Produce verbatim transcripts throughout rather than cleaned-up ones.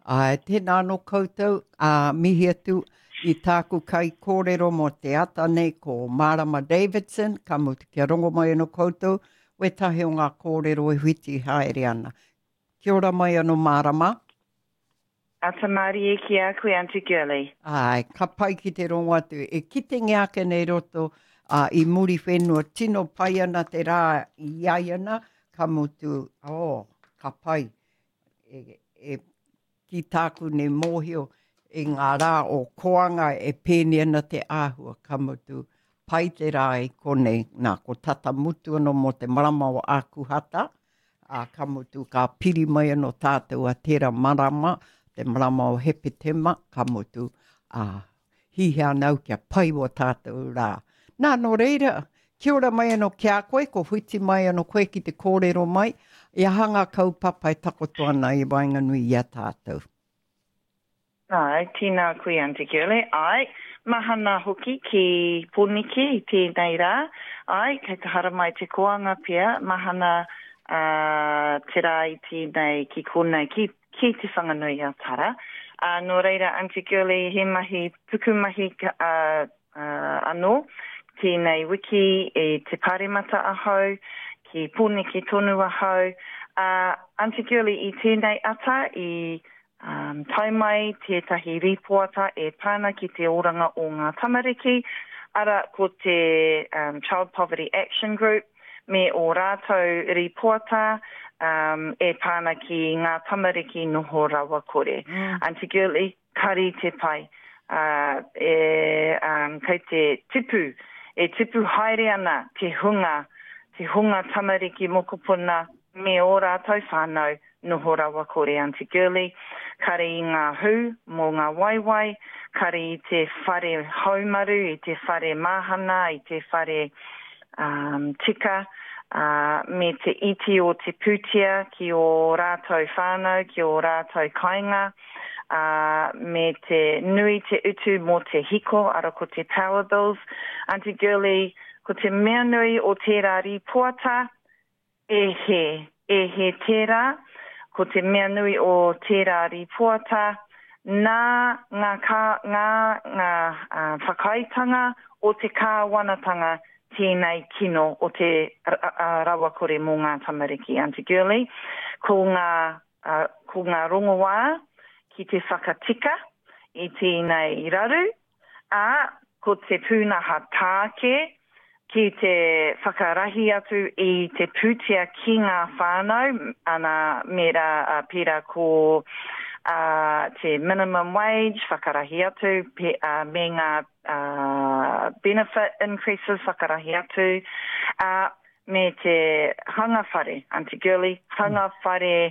A tēnā no koutou, a mihi atu I tāku kai kōrero mo te ata nei ko Marama Davidson, ka mutu kia rongo mai no koutou, we tahi o ngā kōrero e whiti haere ana. Kia ora mai anō Marama. Ata Māori e ki a koe Auntie Girly. Ai, ka pai ki te rongo atu. E kite ngeake nei roto uh, I muri whenua tino pai ana te rā iai ana, ka mutu, oh, ka pai. E, e, ki tāku ne mōhio, I ngā rā o koanga e pēni ana te āhua ka mutu pai te rā I konei nā ko tata mutu ano mo te marama o ākuhata a ka mutu ka piri mai ano tātou a tērā marama te marama o hepetema ka mutu a hihea nau kia pai o tātou rā. Nā no reira, kia ora mai ano kia koe, ko whiti mai ano koe ki te kōrero mai, I hanga kaupapa e takotoana I Wainganui I a tātou. Ai, tīnā koe Auntie Girly. Ai, mahana hoki ki Puniki I tēnei rā. Ai, kei te hara mai te koanga pia, mahana uh, te rā I tēnei ki konei, ki, ki te whanganui a tara. Uh, no reira, Auntie Girly, he mahi, puku mahi uh, uh, anō, tēnei wiki e te pāremata ahau, ki Puniki tonu ahau. Uh, Auntie Girly, I tēnei ata, I Um, tai mai tētahi ripoata e pāna ki te oranga o ngā tamariki, ara ko te um, Child Poverty Action Group, me o rātou ripoata um, e pāna ki ngā tamariki noho rawa kore. Mm. Auntie Girly, kari te pai, uh, e, um, kei te tipu, e tipu haere ana te hunga, te hunga tamariki mokopuna, me o rātou whānau, noho rawa kore Auntie Girly. Kare I ngā hu, mō ngā waiwai, kare I te whare haumaru, I te whare mahana, I te whare um, tika, uh, me te iti o te pūtia ki o rātou whānau, ki o rātou kainga, uh, me te nui te utu mō te hiko, ara ko te power bills. Auntie Girly, ko te mea nui o tērā ripoata, e he, e he tērā, ko te mea nui o tērā ripoata, nā ngā, kā, ngā, ngā uh, whakaitanga o te kāwanatanga tēnei kino o te uh, rawa kore mō ngā tamariki, Auntie Girly. Ko ngā, uh, ko ngā rongoā ki te whakatika I tēnei raru, a ko te pūnaha tāke, ki te whakarahi atu I te pūtia ki ngā whānau, ana mera uh, pera ko uh, te minimum wage, whakarahi atu, pe, uh, me ngā uh, benefit increases, whakarahi atu, uh, me te hanga whare, Auntie Girly, hanga whare,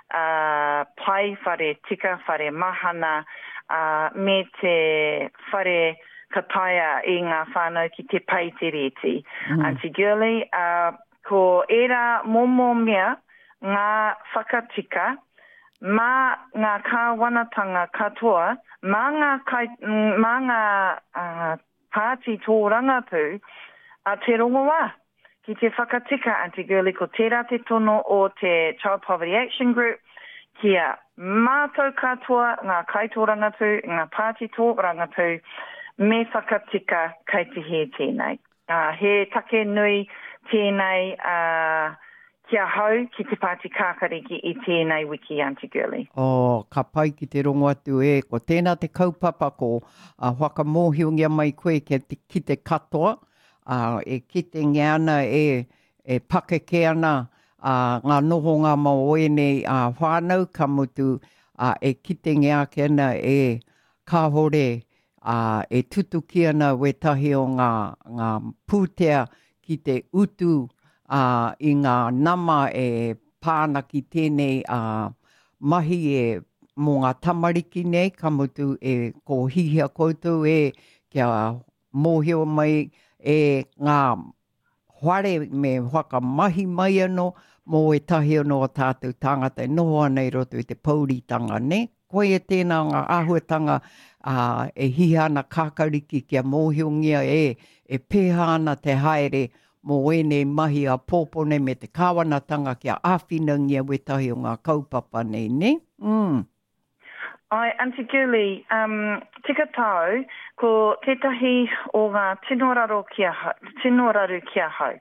uh, pai whare tika, whare mahana, uh, me te whare ka taia I ngā whānau ki te pai te reti. Mm. Auntie Girly, uh, ko era momo mea ngā whakatika, mā ngā kāwanatanga katoa, mā ngā, kai, mā ngā uh, pāti tō rangapū, a te rongoā. Ki te whakatika, Auntie Girly, ko tērā te tono o te Child Poverty Action Group, kia mātou katoa, ngā kaitō rangapū, ngā pāti tō rangapū, me whakatika kei te he tēnei. Uh, he take nui tēnei uh, kia hau ki te Pāti Kākariki I tēnei wiki, Auntie Girly. Oh, ka pai ki te rongo atu e, ko tēnā te kaupapa ko uh, whakamōhiongia mai koe ki te, ki te katoa, uh, e ki te ngeana e, e pakeke ana uh, ngā noho ngā maoene uh, whānau ka mutu uh, e ki te ngeake ana e kāhore Uh, e tutu ki ana we tahi o ngā, ngā pūtea ki te utu uh, I ngā nama e pāna ki tēnei uh, mahi e mō ngā tamariki nei, ka mutu e ko hihia koutou e kia mōhio mai e ngā whare me whaka mahi mai ano mō e tahi ano o tātou tāngata e noho ana I roto I te pauritanga ne. Koe e tēnā ngā āhuatanga Uh, e hihana kākariki kia mōhiongia e, e pēhana te haere mō ene mahi a pōpone me te kāwanatanga kia āwhinangia we tahi o ngā kaupapa nei, ne? Mm. Ai, Auntie Julie, um, tika tau, ko tetahi o ngā tino raro kia hau, tino raru kia hau.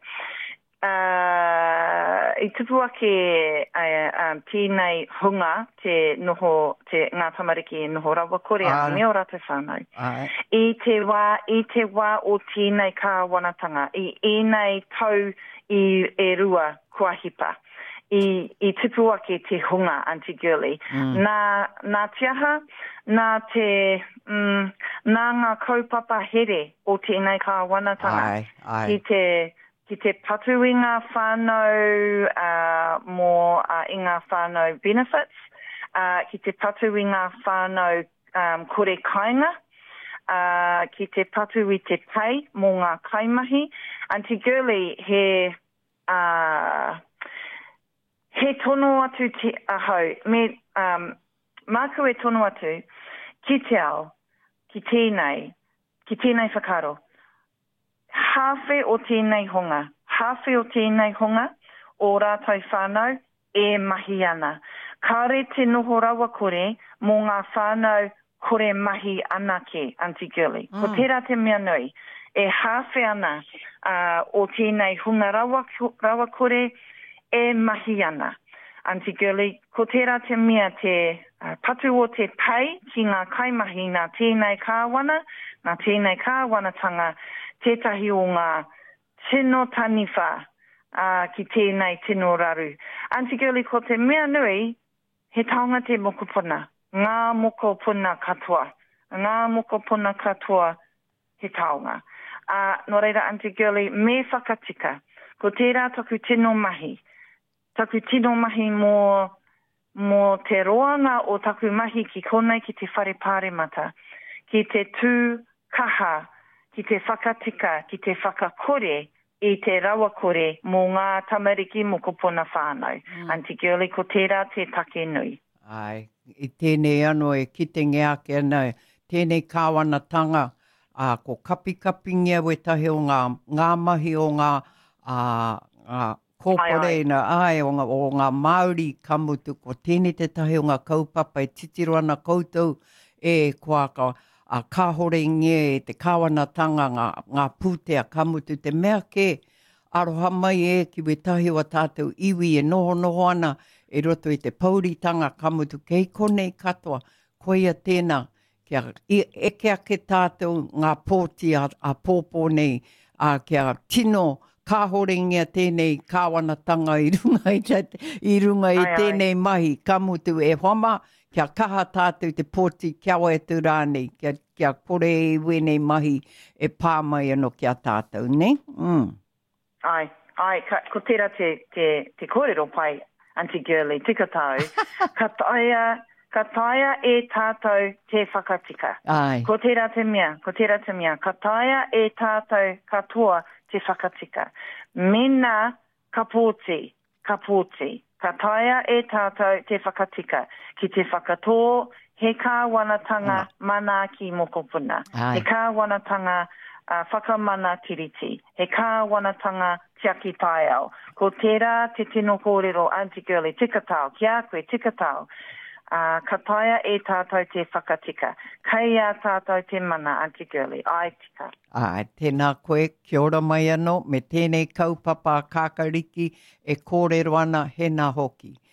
Uh, I tupu ake uh, um, tēnei hunga, te noho, te ngā tamariki noho rawa korea, Ai. me o rātou whānau. Ai. I te wā, i te wā o tēnei kāwanatanga, i ēnei tau i e rua kua hipa. I, i tupu ake te hunga, Auntie Girlie. Mm. Nā, nā tiaha, nā te, mm, nā ngā kaupapa here o tēnei kāwanatanga. Ai, ai. Ki te, ki te patu i ngā whānau, uh, mō uh, i ngā whānau benefits, uh, ki te patu i ngā whānau um, kore kainga, uh, ki te patu i te pei mō ngā kaimahi. Auntie Girlie, he... Uh, He tono atu te ahau, me um, māku e tono atu, ki te ao, ki tēnei, ki tēnei whakaro. Hawhe o tēnei honga, hawhe o tēnei honga, o rātou whānau, e mahi ana. Kāre te noho rawa kore, mō ngā whānau kore mahi anake, Auntie Girlie. Mm. Ko tērā te mea nui, e hawhe ana uh, o tēnei hunga rawa, rawa kore, e mahi ana. Auntie Girlie, ko tērā te mea te uh, patu o te pei ki ngā kaimahi nā tēnei kāwana, nā tēnei kāwanatanga, tētahi o ngā tino taniwha uh, ki tēnei tino raru. Auntie Girlie, ko te mea nui, he taonga te mokopuna, ngā mokopuna katoa, ngā mokopuna katoa he taonga. Uh, no reira, Auntie Girlie, me whakatika, ko tērā taku tino mahi, taku tino mahi mō, mō te roanga o taku mahi ki konei ki te whare pāre mata, ki te tū kaha, ki te whakatika, ki te whakakore, i te rawa kore mō ngā tamariki mo kopona whānau. Mm. Auntie Girlie, ko tērā te take nui. Ai, i tēnei anō e kite ngea ke ana, tēnei kāwanatanga, uh, ko kapi kapi ngea wetahi o ngā, ngā mahi o ngā, uh, uh, kōpore na ai o ngā, o ngā Māori kamutu, ko tēnei te tahi o ngā kaupapa e titiro ana koutou e kua ka a kāhore nge e te kāwanatanga ngā, ngā pūtea kamutu. Te mea ke aroha mai e ki wetahi o tātou iwi e noho noho ana e roto i te pauritanga kamutu kei konei katoa, koia tēnā kia eke ake tātou ngā pōti a, a pōpō nei a kia tino kāhorengia tēnei kāwanatanga i runga i, te, i, runga i ai, tēnei ai. Mahi kamutu e whama, kia kaha tātou te pōti kiawa e tu rānei, kia, kia kore i wenei mahi e pāmai anō kia tātou, ne? Mm. Ai, ai, ka, ko tērā te, te, te kōrero pai, Auntie Girlie, tika tau, ka taia, ka taia e tātou te whakatika. Ai. Ko tērā te mea, ko tērā te mea, ka taia e tātou katoa te whakatika. Mena ka pōti, ka pōti. Ka taia e tātou te whakatika. Ki te whakatō, he kāwanatanga mm. mana ki mokopuna. Ai. He kāwanatanga uh, whakamana tiriti. He kāwanatanga tiaki tai au. Ko tērā te tino kōrero, Auntie Girlie, tika tau, kia koe, tika tau. Uh, ka taia e tātou te whakatika. Kei a tātou te mana, Auntie Girlie. Ai tika. Ai, tēnā koe, kia ora mai anō, me tēnei kaupapa kākariki e kōrero ana he nā hoki.